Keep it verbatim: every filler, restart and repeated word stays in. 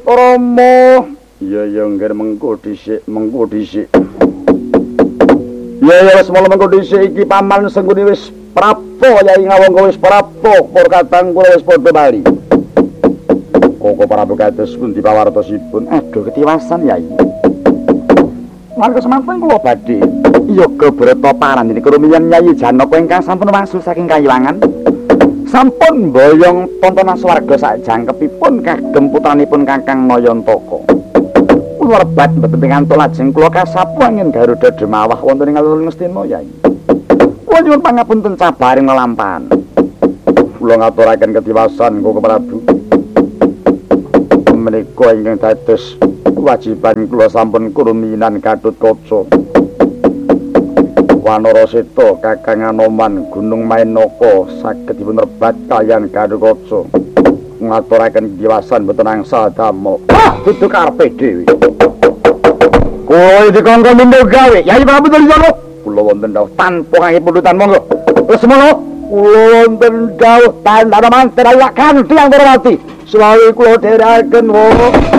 Rama. Iya ya ngger mengko dhisik, mengko dhisik. Ya ya wis mula mengko dhisik iki paman Sengguni wis prapo Yai Ngawangga wis prapo por kadang kula wis padha bali. Koko Prabu kados pundi pawartosipun? Aduh ketiwasan Yai. Mangke semanten kula badhe yoga brata parandene kerumiyan Nyai Janaka ingkang sampun wangsul saking Kayiwangan. Sampun boyong tontonan swarga sak jangkepipun kagem putranipun Kakang Nayantaka. Kula rebat mboten pikantuk lajeng kula kasapu angin Garuda Demawah wonten ing alun Ngastina Yai. Kula nyuwun pangapunten cabaring lelampahan. Kula ngaturaken ketiwasan Koko Prabu. Menika ingkang dados kewajiban kula sampun kuruminan Gatotkaca. Wanara Seta Kakang Anoman Gunung Mainaka saged dipun rebat kaliyan Gatotkaca. Ngaturaken ketiwasan mboten angsa dama. Ah, dudu karepe dhewe. Kowe dikongkon mundhut gawe, Yai Prabu Duryudana. Kula wonten dawuh tanpa kangge pundutan monggo. Wis semono. Kula wonten dawuh tandha manten awak kanthi anggur mati. Selawi kula dherekaken wae.